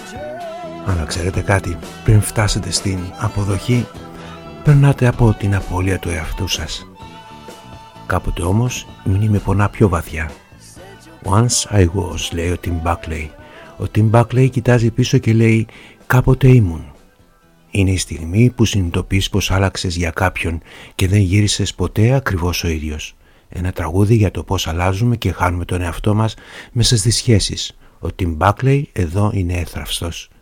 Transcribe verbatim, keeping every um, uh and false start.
Αλλά ξέρετε κάτι, πριν φτάσετε στην αποδοχή, περνάτε από την απώλεια του εαυτού σας. Κάποτε όμως η μνήμη με πονά πιο βαθιά. Once I was, λέει ο Tim Buckley. Ο Tim Buckley κοιτάζει πίσω και λέει, κάποτε ήμουν. Είναι η στιγμή που συνειδητοποιείς πως άλλαξες για κάποιον και δεν γύρισες ποτέ ακριβώς ο ίδιος. Ένα τραγούδι για το πως αλλάζουμε και χάνουμε τον εαυτό μας μέσα στις σχέσεις. Ο Tim Buckley εδώ είναι εύθραυστος.